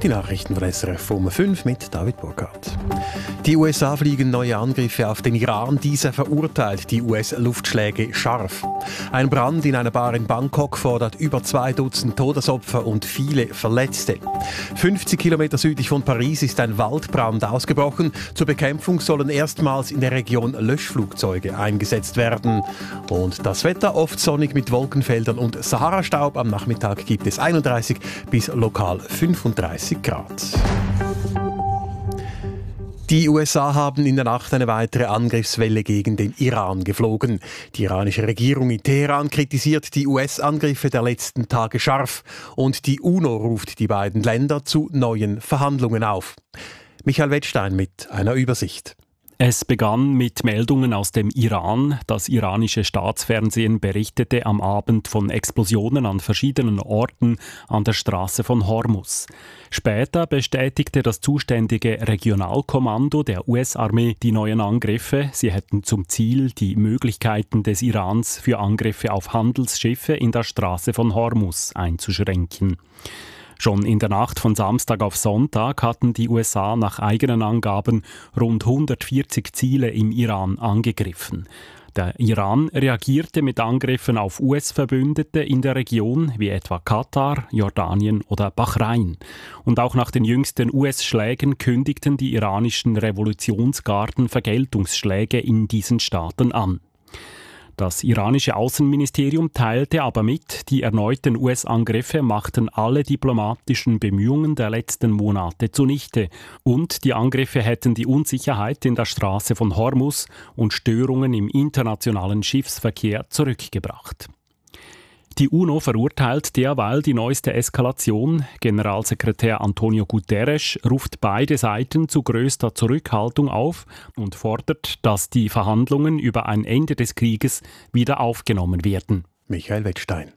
Die Nachrichten von SRF um 5 mit David Burkhardt. Die USA fliegen neue Angriffe auf den Iran. Dieser verurteilt die US-Luftschläge scharf. Ein Brand in einer Bar in Bangkok fordert über 2 Dutzend Todesopfer und viele Verletzte. 50 Kilometer südlich von Paris ist ein Waldbrand ausgebrochen. Zur Bekämpfung sollen erstmals in der Region Löschflugzeuge eingesetzt werden. Und das Wetter oft sonnig mit Wolkenfeldern und Sahara-Staub. Am Nachmittag gibt es 31 bis lokal 35 Grad. Die USA haben in der Nacht eine weitere Angriffswelle gegen den Iran geflogen. Die iranische Regierung in Teheran kritisiert die US-Angriffe der letzten Tage scharf und die UNO ruft die beiden Länder zu neuen Verhandlungen auf. Michael Wettstein mit einer Übersicht. Es begann mit Meldungen aus dem Iran. Das iranische Staatsfernsehen berichtete am Abend von Explosionen an verschiedenen Orten an der Straße von Hormuz. Später bestätigte das zuständige Regionalkommando der US-Armee die neuen Angriffe. Sie hätten zum Ziel, die Möglichkeiten des Irans für Angriffe auf Handelsschiffe in der Straße von Hormuz einzuschränken. Schon in der Nacht von Samstag auf Sonntag hatten die USA nach eigenen Angaben rund 140 Ziele im Iran angegriffen. Der Iran reagierte mit Angriffen auf US-Verbündete in der Region, wie etwa Katar, Jordanien oder Bahrain. Und auch nach den jüngsten US-Schlägen kündigten die iranischen Revolutionsgarden Vergeltungsschläge in diesen Staaten an. Das iranische Außenministerium teilte aber mit, die erneuten US-Angriffe machten alle diplomatischen Bemühungen der letzten Monate zunichte und die Angriffe hätten die Unsicherheit in der Straße von Hormuz und Störungen im internationalen Schiffsverkehr zurückgebracht. Die UNO verurteilt derweil die neueste Eskalation. Generalsekretär Antonio Guterres ruft beide Seiten zu größter Zurückhaltung auf und fordert, dass die Verhandlungen über ein Ende des Krieges wieder aufgenommen werden. Michael Wettstein.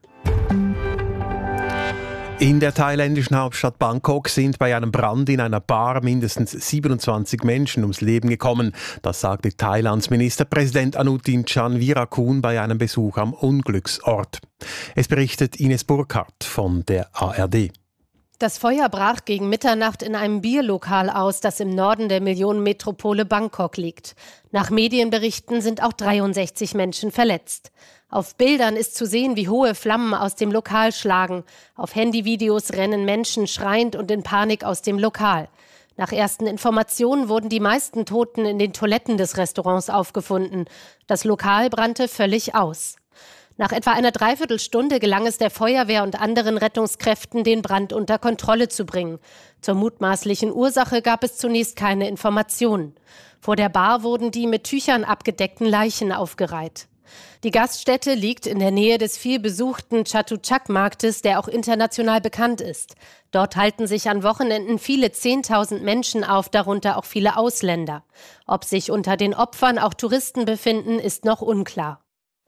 In der thailändischen Hauptstadt Bangkok sind bei einem Brand in einer Bar mindestens 27 Menschen ums Leben gekommen. Das sagte Thailands Ministerpräsident Anutin Chanvirakul bei einem Besuch am Unglücksort. Es berichtet Ines Burkhardt von der ARD. Das Feuer brach gegen Mitternacht in einem Bierlokal aus, das im Norden der Millionenmetropole Bangkok liegt. Nach Medienberichten sind auch 63 Menschen verletzt. Auf Bildern ist zu sehen, wie hohe Flammen aus dem Lokal schlagen. Auf Handyvideos rennen Menschen schreiend und in Panik aus dem Lokal. Nach ersten Informationen wurden die meisten Toten in den Toiletten des Restaurants aufgefunden. Das Lokal brannte völlig aus. Nach etwa einer Dreiviertelstunde gelang es der Feuerwehr und anderen Rettungskräften, den Brand unter Kontrolle zu bringen. Zur mutmaßlichen Ursache gab es zunächst keine Informationen. Vor der Bar wurden die mit Tüchern abgedeckten Leichen aufgereiht. Die Gaststätte liegt in der Nähe des vielbesuchten Chatuchak-Marktes, der auch international bekannt ist. Dort halten sich an Wochenenden viele 10.000 Menschen auf, darunter auch viele Ausländer. Ob sich unter den Opfern auch Touristen befinden, ist noch unklar.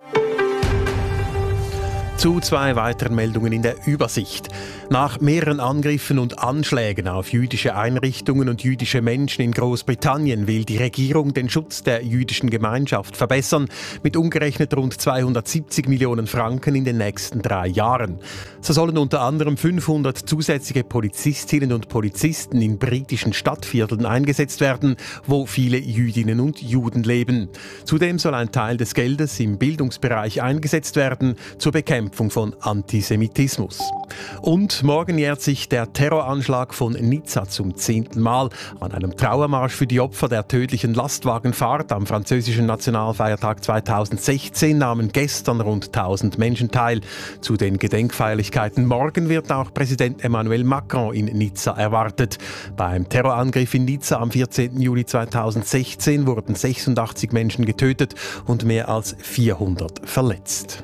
Zu 2 weiteren Meldungen in der Übersicht. Nach mehreren Angriffen und Anschlägen auf jüdische Einrichtungen und jüdische Menschen in Großbritannien will die Regierung den Schutz der jüdischen Gemeinschaft verbessern, mit umgerechnet rund 270 Millionen Franken in den nächsten 3 Jahren. So sollen unter anderem 500 zusätzliche Polizistinnen und Polizisten in britischen Stadtvierteln eingesetzt werden, wo viele Jüdinnen und Juden leben. Zudem soll ein Teil des Geldes im Bildungsbereich eingesetzt werden zur Bekämpfung von Antisemitismus. Und morgen jährt sich der Terroranschlag von Nizza zum 10. Mal. An einem Trauermarsch für die Opfer der tödlichen Lastwagenfahrt am französischen Nationalfeiertag 2016 nahmen gestern rund 1000 Menschen teil. Zu den Gedenkfeierlichkeiten morgen wird auch Präsident Emmanuel Macron in Nizza erwartet. Beim Terrorangriff in Nizza am 14. Juli 2016 wurden 86 Menschen getötet und mehr als 400 verletzt.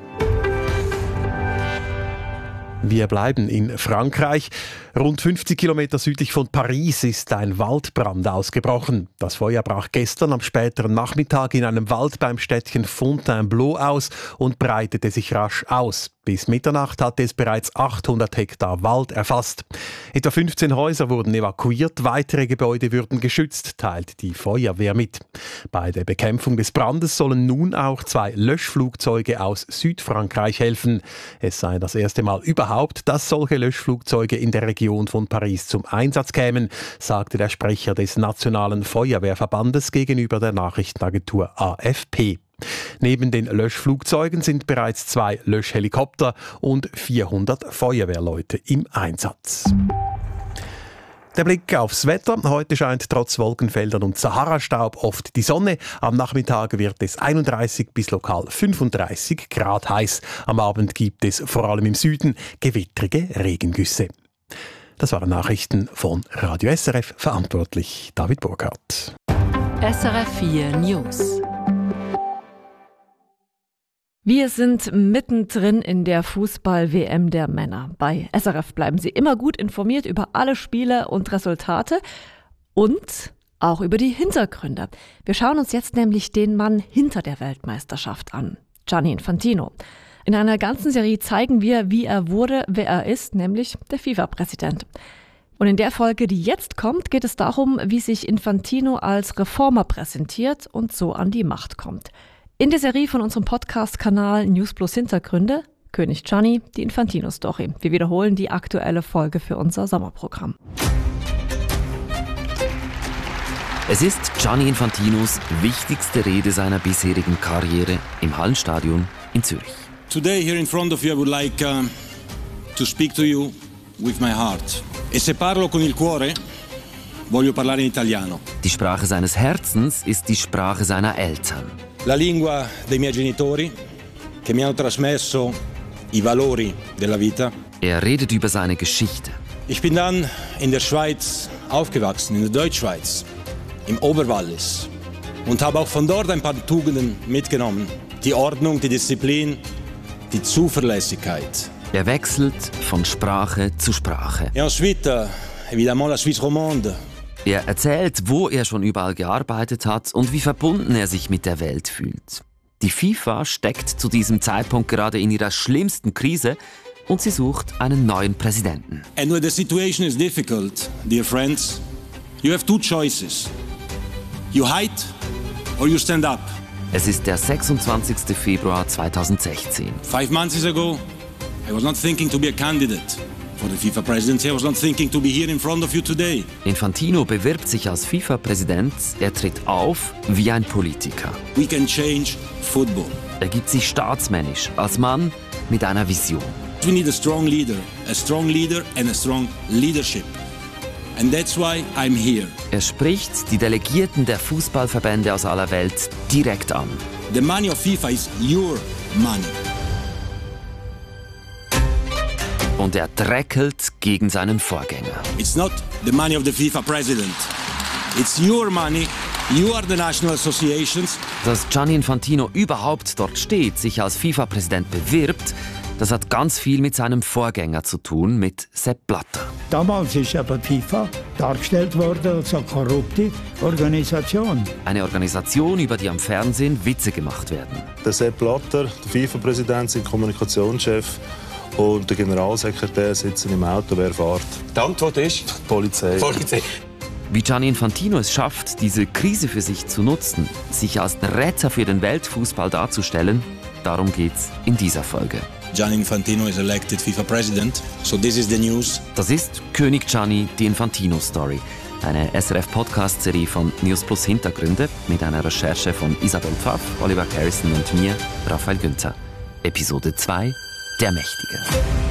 Wir bleiben in Frankreich. Rund 50 Kilometer südlich von Paris ist ein Waldbrand ausgebrochen. Das Feuer brach gestern am späteren Nachmittag in einem Wald beim Städtchen Fontainebleau aus und breitete sich rasch aus. Bis Mitternacht hatte es bereits 800 Hektar Wald erfasst. Etwa 15 Häuser wurden evakuiert, weitere Gebäude würden geschützt, teilt die Feuerwehr mit. Bei der Bekämpfung des Brandes sollen nun auch 2 Löschflugzeuge aus Südfrankreich helfen. Es sei das erste Mal überhaupt, dass solche Löschflugzeuge in der Region von Paris zum Einsatz kämen, sagte der Sprecher des Nationalen Feuerwehrverbandes gegenüber der Nachrichtenagentur AFP. Neben den Löschflugzeugen sind bereits 2 Löschhelikopter und 400 Feuerwehrleute im Einsatz. Der Blick aufs Wetter. Heute scheint trotz Wolkenfeldern und Saharastaub oft die Sonne. Am Nachmittag wird es 31 bis lokal 35 Grad heiß. Am Abend gibt es vor allem im Süden gewittrige Regengüsse. Das waren Nachrichten von Radio SRF, verantwortlich David Burkhardt. SRF 4 News. Wir sind mittendrin in der Fußball-WM der Männer. Bei SRF bleiben Sie immer gut informiert über alle Spiele und Resultate und auch über die Hintergründe. Wir schauen uns jetzt nämlich den Mann hinter der Weltmeisterschaft an, Gianni Infantino. In einer ganzen Serie zeigen wir, wie er wurde, wer er ist, nämlich der FIFA-Präsident. Und in der Folge, die jetzt kommt, geht es darum, wie sich Infantino als Reformer präsentiert und so an die Macht kommt. In der Serie von unserem Podcast-Kanal News Plus Hintergründe, König Gianni, die Infantino-Story. Wir wiederholen die aktuelle Folge für unser Sommerprogramm. Es ist Gianni Infantinos wichtigste Rede seiner bisherigen Karriere im Hallenstadion in Zürich. Today here in front of you I would like to speak to you with my heart. E se parlo con il cuore, voglio parlare in italiano. Die Sprache seines Herzens ist die Sprache seiner Eltern. La lingua dei miei genitori che mi hanno trasmesso i valori della vita. Er redet über seine Geschichte. Ich bin dann in der Schweiz aufgewachsen, in der Deutschschweiz, im Oberwallis und habe auch von dort ein paar Tugenden mitgenommen. Die Ordnung, die Disziplin, die Zuverlässigkeit. Er wechselt von Sprache zu Sprache. Et ensuite, évidemment, la Suisse romande. Er erzählt, wo er schon überall gearbeitet hat und wie verbunden er sich mit der Welt fühlt. Die FIFA steckt zu diesem Zeitpunkt gerade in ihrer schlimmsten Krise und sie sucht einen neuen Präsidenten. And when the situation is difficult, dear friends, you have 2 choices. You hide or you stand up. Es ist der 26. Februar 2016. 5 months ago, I was not thinking to be a candidate for the FIFA presidency. I was not thinking to be here in front of you today. Infantino bewirbt sich als FIFA-Präsident. Er tritt auf wie ein Politiker. We can change football. Er gibt sich staatsmännisch als Mann mit einer Vision. We need a strong leader and a strong leadership. And that's why I'm here. Er spricht die Delegierten der Fußballverbände aus aller Welt direkt an. The money of FIFA is your money. Und er dreckelt gegen seinen Vorgänger. It's not the money of the FIFA president. It's your money. You are the national associations. Dass Gianni Infantino überhaupt dort steht, sich als FIFA-Präsident bewirbt, das hat ganz viel mit seinem Vorgänger zu tun, mit Sepp Blatter. Damals ist aber die FIFA dargestellt worden als eine korrupte Organisation. Eine Organisation, über die am Fernsehen Witze gemacht werden. Der Sepp Blatter, der FIFA-Präsident, sein Kommunikationschef und der Generalsekretär sitzen im Auto. Wer fährt? Die Antwort ist Polizei. Wie Gianni Infantino es schafft, diese Krise für sich zu nutzen, sich als Retter für den Weltfußball darzustellen, darum geht's in dieser Folge. Gianni Infantino is elected FIFA president. So this is the news. Das ist König Gianni, die Infantino-Story. Eine SRF-Podcast-Serie von News Plus Hintergründe mit einer Recherche von Isabel Pfaff, Oliver Harrison und mir, Raphael Günther. Episode 2, Der Mächtige.